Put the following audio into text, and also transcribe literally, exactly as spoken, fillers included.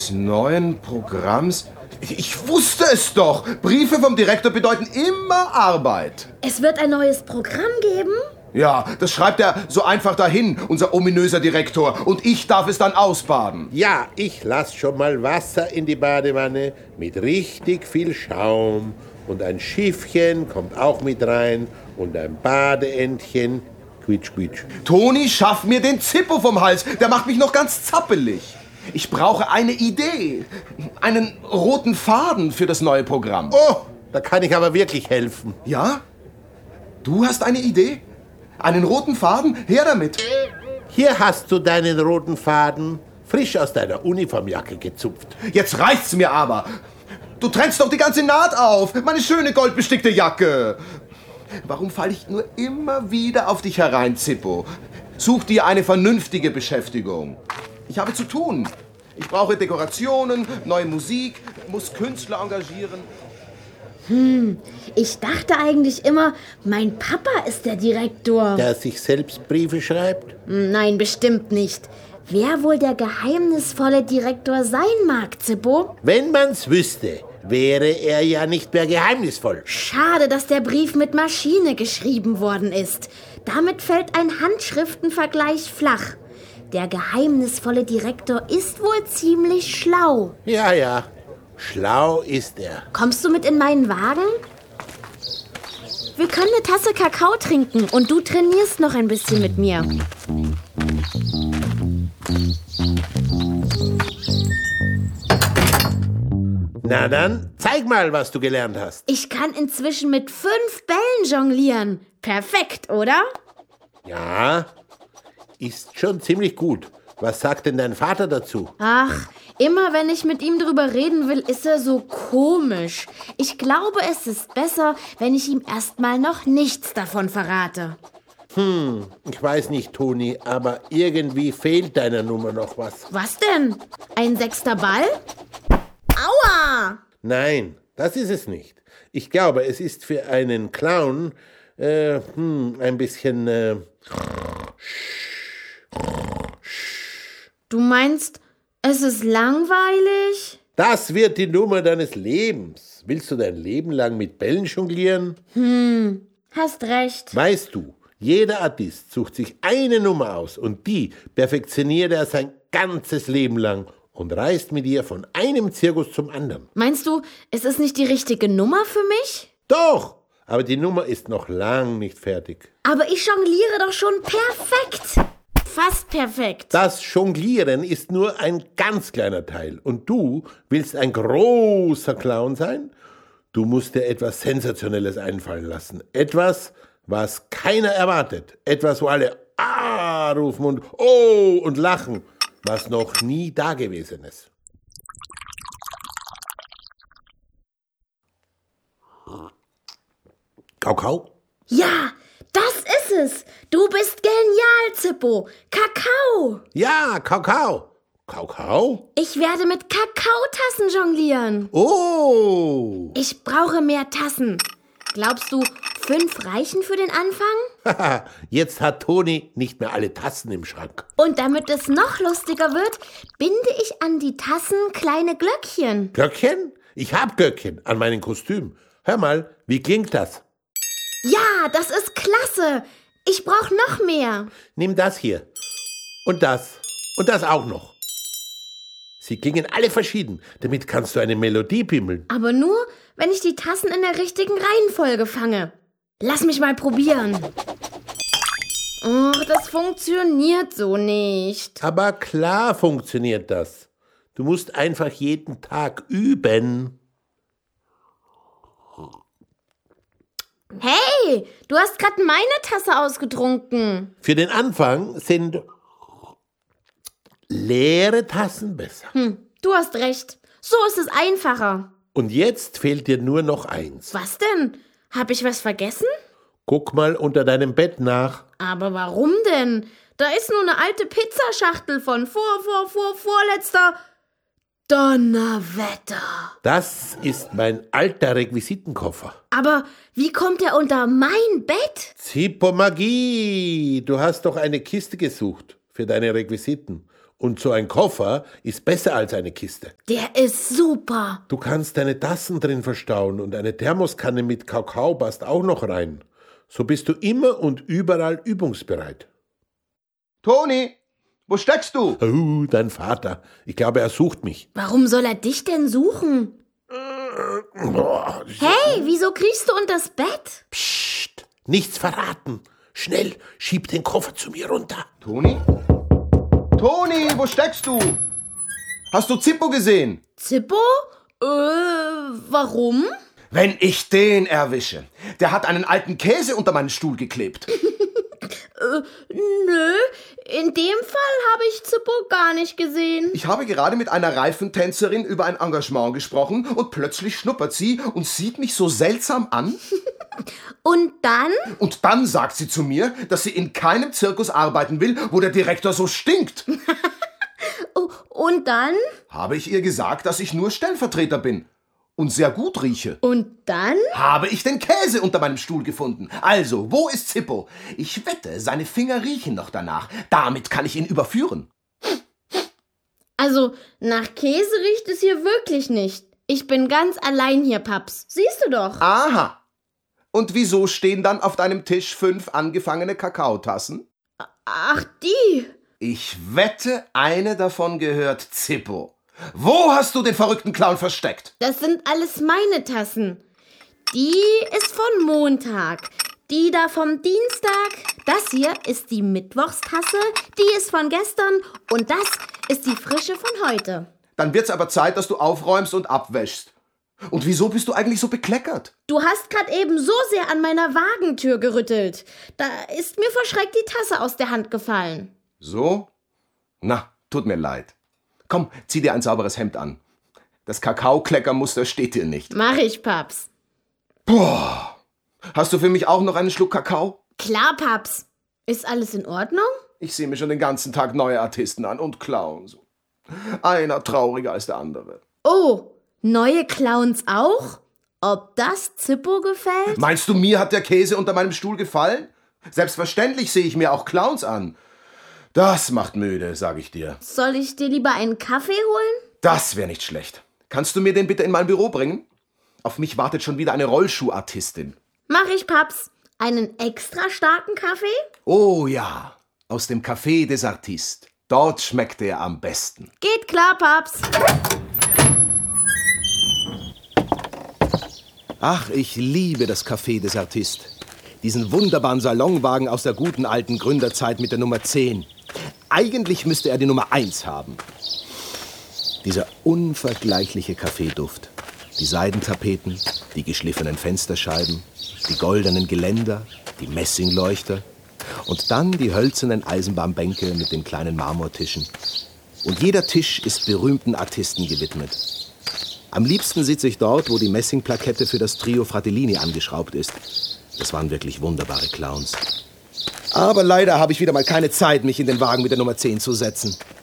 des neuen Programms? Ich wusste es doch! Briefe vom Direktor bedeuten immer Arbeit. Es wird ein neues Programm geben? Ja, das schreibt er so einfach dahin, unser ominöser Direktor. Und ich darf es dann ausbaden. Ja, ich lass schon mal Wasser in die Badewanne mit richtig viel Schaum. Und ein Schiffchen kommt auch mit rein. Und ein Badeentchen. Quietsch, quietsch. Toni, schaff mir den Zippo vom Hals. Der macht mich noch ganz zappelig. Ich brauche eine Idee. Einen roten Faden für das neue Programm. Oh, da kann ich aber wirklich helfen. Ja? Du hast eine Idee? Einen roten Faden? Her damit. Hier hast du deinen roten Faden, frisch aus deiner Uniformjacke gezupft. Jetzt reicht's mir aber. Du trennst doch die ganze Naht auf. Meine schöne goldbestickte Jacke. Warum falle ich nur immer wieder auf dich herein, Zippo? Such dir eine vernünftige Beschäftigung. Ich habe zu tun. Ich brauche Dekorationen, neue Musik, muss Künstler engagieren. Hm, ich dachte eigentlich immer, mein Papa ist der Direktor. Der sich selbst Briefe schreibt? Nein, bestimmt nicht. Wer wohl der geheimnisvolle Direktor sein mag, Zippo? Wenn man's wüsste, wäre er ja nicht mehr geheimnisvoll. Schade, dass der Brief mit Maschine geschrieben worden ist. Damit fällt ein Handschriftenvergleich flach. Der geheimnisvolle Direktor ist wohl ziemlich schlau. Ja, ja. Schlau ist er. Kommst du mit in meinen Wagen? Wir können eine Tasse Kakao trinken und du trainierst noch ein bisschen mit mir. Na dann, zeig mal, was du gelernt hast. Ich kann inzwischen mit fünf Bällen jonglieren. Perfekt, oder? Ja, ist schon ziemlich gut. Was sagt denn dein Vater dazu? Ach, immer wenn ich mit ihm drüber reden will, ist er so komisch. Ich glaube, es ist besser, wenn ich ihm erstmal noch nichts davon verrate. Hm, ich weiß nicht, Toni, aber irgendwie fehlt deiner Nummer noch was. Was denn? Ein sechster Ball? Aua! Nein, das ist es nicht. Ich glaube, es ist für einen Clown äh, hm, ein bisschen... Äh, Du meinst, es ist langweilig? Das wird die Nummer deines Lebens. Willst du dein Leben lang mit Bällen jonglieren? Hm, hast recht. Weißt du, jeder Artist sucht sich eine Nummer aus und die perfektioniert er sein ganzes Leben lang und reist mit ihr von einem Zirkus zum anderen. Meinst du, es ist nicht die richtige Nummer für mich? Doch, aber die Nummer ist noch lang nicht fertig. Aber ich jongliere doch schon perfekt. Fast perfekt. Das Jonglieren ist nur ein ganz kleiner Teil. Und du willst ein großer Clown sein? Du musst dir etwas Sensationelles einfallen lassen. Etwas, was keiner erwartet. Etwas, wo alle Ah rufen und Oh und lachen. Was noch nie dagewesen ist. Kakao? Ja, das ist es. Du bist genial, Zippo. Kakao. Ja, Kakao. Kakao? Ich werde mit Kakaotassen jonglieren. Oh. Ich brauche mehr Tassen. Glaubst du, fünf reichen für den Anfang? Jetzt hat Toni nicht mehr alle Tassen im Schrank. Und damit es noch lustiger wird, binde ich an die Tassen kleine Glöckchen. Glöckchen? Ich hab Glöckchen an meinem Kostüm. Hör mal, wie klingt das? Ja, das ist klasse. Ich brauche noch mehr. Nimm das hier. Und das. Und das auch noch. Sie klingen alle verschieden. Damit kannst du eine Melodie bimmeln. Aber nur, wenn ich die Tassen in der richtigen Reihenfolge fange. Lass mich mal probieren. Och, das funktioniert so nicht. Aber klar funktioniert das. Du musst einfach jeden Tag üben. Hey, du hast gerade meine Tasse ausgetrunken. Für den Anfang sind leere Tassen besser. Hm, du hast recht. So ist es einfacher. Und jetzt fehlt dir nur noch eins. Was denn? Hab ich was vergessen? Guck mal unter deinem Bett nach. Aber warum denn? Da ist nur eine alte Pizzaschachtel von vor, vor, vor, vorletzter... Donnerwetter. Das ist mein alter Requisitenkoffer. Aber wie kommt er unter mein Bett? Zippo Magie, du hast doch eine Kiste gesucht für deine Requisiten. Und so ein Koffer ist besser als eine Kiste. Der ist super. Du kannst deine Tassen drin verstauen und eine Thermoskanne mit Kakao passt auch noch rein. So bist du immer und überall übungsbereit. Toni, wo steckst du? Oh, dein Vater. Ich glaube, er sucht mich. Warum soll er dich denn suchen? Hey, wieso kriechst du unters Bett? Psst, nichts verraten. Schnell, schieb den Koffer zu mir runter. Toni? Toni, wo steckst du? Hast du Zippo gesehen? Zippo? Äh, warum? Wenn ich den erwische. Der hat einen alten Käse unter meinen Stuhl geklebt. äh, nö, in dem Fall habe ich Zippo gar nicht gesehen. Ich habe gerade mit einer Reifentänzerin über ein Engagement gesprochen und plötzlich schnuppert sie und sieht mich so seltsam an. Und dann? Und dann sagt sie zu mir, dass sie in keinem Zirkus arbeiten will, wo der Direktor so stinkt. Und dann? Habe ich ihr gesagt, dass ich nur Stellvertreter bin und sehr gut rieche. Und dann? Habe ich den Käse unter meinem Stuhl gefunden. Also, wo ist Zippo? Ich wette, seine Finger riechen noch danach. Damit kann ich ihn überführen. Also, nach Käse riecht es hier wirklich nicht. Ich bin ganz allein hier, Paps. Siehst du doch. Aha. Und wieso stehen dann auf deinem Tisch fünf angefangene Kakaotassen? Ach, die. Ich wette, eine davon gehört Zippo. Wo hast du den verrückten Clown versteckt? Das sind alles meine Tassen. Die ist von Montag. Die da vom Dienstag. Das hier ist die Mittwochstasse. Die ist von gestern. Und das ist die frische von heute. Dann wird's aber Zeit, dass du aufräumst und abwäschst. Und wieso bist du eigentlich so bekleckert? Du hast gerade eben so sehr an meiner Wagentür gerüttelt. Da ist mir vor Schreck die Tasse aus der Hand gefallen. So? Na, tut mir leid. Komm, zieh dir ein sauberes Hemd an. Das Kakaokleckermuster steht dir nicht. Mach ich, Paps. Boah. Hast du für mich auch noch einen Schluck Kakao? Klar, Paps. Ist alles in Ordnung? Ich sehe mir schon den ganzen Tag neue Artisten an und Clowns. Einer trauriger als der andere. Oh, neue Clowns auch? Ob das Zippo gefällt? Meinst du, mir hat der Käse unter meinem Stuhl gefallen? Selbstverständlich sehe ich mir auch Clowns an. Das macht müde, sage ich dir. Soll ich dir lieber einen Kaffee holen? Das wäre nicht schlecht. Kannst du mir den bitte in mein Büro bringen? Auf mich wartet schon wieder eine Rollschuhartistin. Mach ich, Paps. Einen extra starken Kaffee? Oh ja, aus dem Café des Artistes. Dort schmeckt er am besten. Geht klar, Paps. Ach, ich liebe das Café des Artistes. Diesen wunderbaren Salonwagen aus der guten alten Gründerzeit mit der Nummer zehn. Eigentlich müsste er die Nummer eins haben. Dieser unvergleichliche Kaffeeduft. Die Seidentapeten, die geschliffenen Fensterscheiben, die goldenen Geländer, die Messingleuchter und dann die hölzernen Eisenbahnbänke mit den kleinen Marmortischen. Und jeder Tisch ist berühmten Artisten gewidmet. Am liebsten sitze ich dort, wo die Messingplakette für das Trio Fratellini angeschraubt ist. Das waren wirklich wunderbare Clowns. Aber leider habe ich wieder mal keine Zeit, mich in den Wagen mit der Nummer zehn zu setzen.